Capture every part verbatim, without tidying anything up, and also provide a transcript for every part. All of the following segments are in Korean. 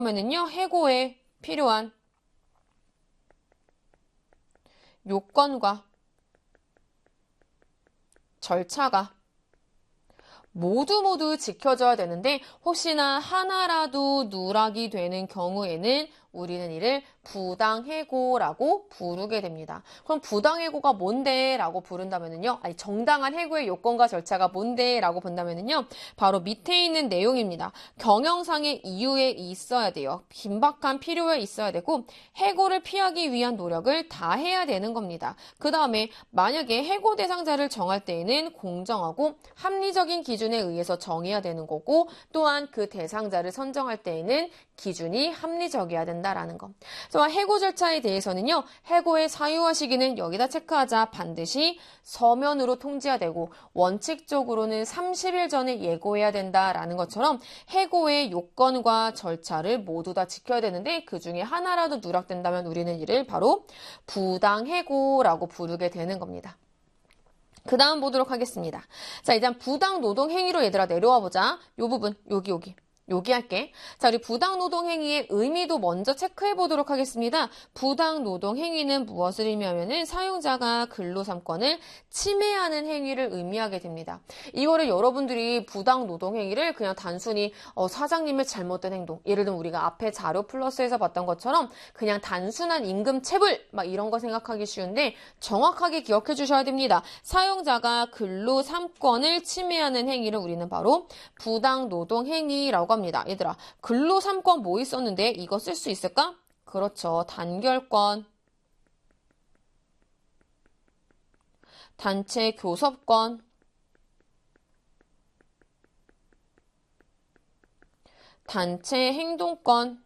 그러면은요, 해고에 필요한 요건과 절차가 모두 모두 지켜져야 되는데 혹시나 하나라도 누락이 되는 경우에는 우리는 이를 부당해고라고 부르게 됩니다. 그럼 부당해고가 뭔데? 라고 부른다면요. 아니, 정당한 해고의 요건과 절차가 뭔데? 라고 본다면요. 바로 밑에 있는 내용입니다. 경영상의 이유에 있어야 돼요. 긴박한 필요에 있어야 되고 해고를 피하기 위한 노력을 다 해야 되는 겁니다. 그 다음에 만약에 해고 대상자를 정할 때에는 공정하고 합리적인 기준에 의해서 정해야 되는 거고 또한 그 대상자를 선정할 때에는 기준이 합리적이어야 된다라는 거. 또한 해고 절차에 대해서는요. 해고의 사유와 시기는 여기다 체크하자. 반드시 서면으로 통지해야 되고 원칙적으로는 삼십 일 전에 예고해야 된다라는 것처럼 해고의 요건과 절차를 모두 다 지켜야 되는데 그중에 하나라도 누락된다면 우리는 이를 바로 부당해고라고 부르게 되는 겁니다. 그 다음 보도록 하겠습니다. 자, 일단 부당 노동 행위로 얘들아 내려와 보자. 요 부분, 여기, 여기. 여기 할게. 자, 우리 부당 노동 행위의 의미도 먼저 체크해 보도록 하겠습니다. 부당 노동 행위는 무엇을 의미하면은 사용자가 근로삼권을 침해하는 행위를 의미하게 됩니다. 이거를 여러분들이 부당 노동 행위를 그냥 단순히 어, 사장님의 잘못된 행동, 예를 들면 우리가 앞에 자료 플러스에서 봤던 것처럼 그냥 단순한 임금 체불 막 이런 거 생각하기 쉬운데 정확하게 기억해 주셔야 됩니다. 사용자가 근로삼권을 침해하는 행위를 우리는 바로 부당 노동 행위라고 합니다. 얘들아, 근로 삼 권 뭐 있었는데 이거 쓸 수 있을까? 그렇죠. 단결권, 단체 교섭권, 단체 행동권,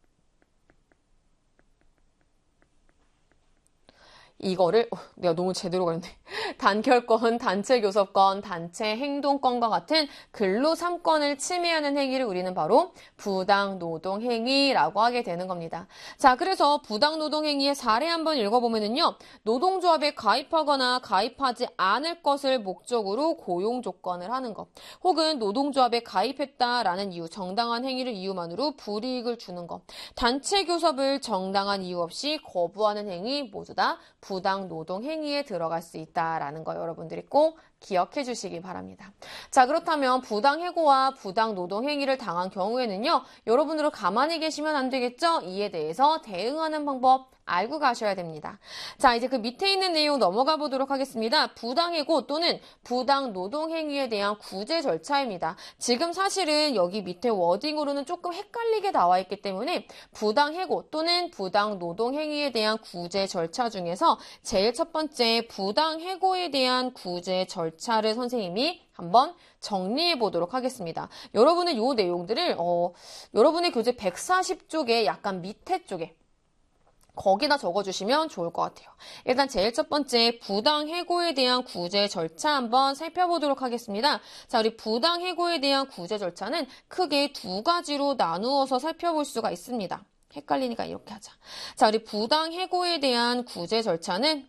이거를 어, 내가 너무 제대로 가는데 단결권, 단체 교섭권, 단체 행동권과 같은 근로 삼 권을 침해하는 행위를 우리는 바로 부당 노동 행위라고 하게 되는 겁니다. 자, 그래서 부당 노동 행위의 사례 한번 읽어보면은요. 노동조합에 가입하거나 가입하지 않을 것을 목적으로 고용 조건을 하는 것, 혹은 노동조합에 가입했다라는 이유, 정당한 행위를 이유만으로 불이익을 주는 것, 단체 교섭을 정당한 이유 없이 거부하는 행위 모두 다 부당 노동 행위에 들어갈 수 있다라는 거 여러분들이 꼭 기억해 주시기 바랍니다. 자, 그렇다면 부당 해고와 부당 노동 행위를 당한 경우에는요. 여러분들은 가만히 계시면 안 되겠죠? 이에 대해서 대응하는 방법 알고 가셔야 됩니다. 자, 이제 그 밑에 있는 내용 넘어가 보도록 하겠습니다. 부당해고 또는 부당 노동행위에 대한 구제 절차입니다. 지금 사실은 여기 밑에 워딩으로는 조금 헷갈리게 나와 있기 때문에 부당해고 또는 부당 노동행위에 대한 구제 절차 중에서 제일 첫 번째 부당해고에 대한 구제 절차를 선생님이 한번 정리해 보도록 하겠습니다. 여러분은 이 내용들을 어, 여러분의 교재 백사십 쪽에 약간 밑에 쪽에 거기다 적어주시면 좋을 것 같아요. 일단 제일 첫 번째 부당해고에 대한 구제 절차 한번 살펴보도록 하겠습니다. 자, 우리 부당해고에 대한 구제 절차는 크게 두 가지로 나누어서 살펴볼 수가 있습니다. 헷갈리니까 이렇게 하자. 자, 우리 부당해고에 대한 구제 절차는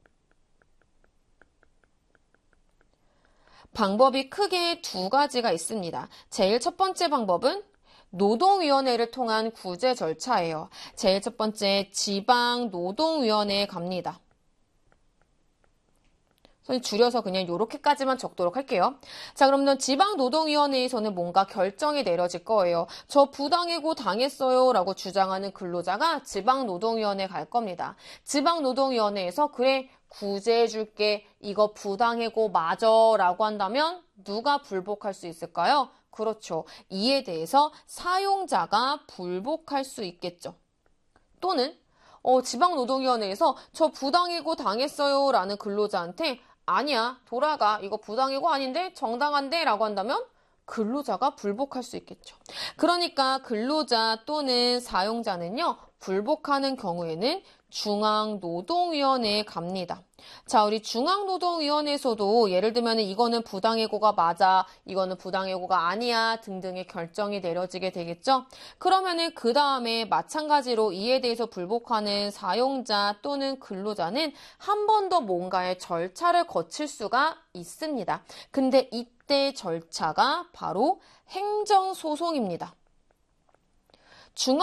방법이 크게 두 가지가 있습니다. 제일 첫 번째 방법은 노동위원회를 통한 구제 절차예요. 제일 첫 번째 지방노동위원회에 갑니다. 저는 줄여서 그냥 이렇게까지만 적도록 할게요. 자, 그러면 지방노동위원회에서는 뭔가 결정이 내려질 거예요. 저 부당해고 당했어요 라고 주장하는 근로자가 지방노동위원회에 갈 겁니다. 지방노동위원회에서 그래 구제해줄게 이거 부당해고 맞아 라고 한다면 누가 불복할 수 있을까요? 그렇죠. 이에 대해서 사용자가 불복할 수 있겠죠. 또는 어, 지방노동위원회에서 저 부당해고 당했어요 라는 근로자한테 아니야 돌아가 이거 부당해고 아닌데 정당한데 라고 한다면 근로자가 불복할 수 있겠죠. 그러니까 근로자 또는 사용자는요. 불복하는 경우에는 중앙노동위원회에 갑니다. 자, 우리 중앙노동위원회에서도 예를 들면 이거는 부당해고가 맞아, 이거는 부당해고가 아니야 등등의 결정이 내려지게 되겠죠. 그러면은 그 다음에 마찬가지로 이에 대해서 불복하는 사용자 또는 근로자는 한 번 더 뭔가의 절차를 거칠 수가 있습니다. 근데 이때 절차가 바로 행정소송입니다. 중앙